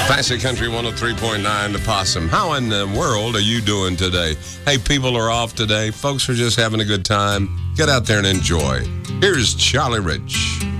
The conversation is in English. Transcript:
Classic Country 103.9, The Possum. How in the world are you doing today? Hey, people are off today. Folks are just having a good time. Get out there and enjoy. Here's Charlie Rich.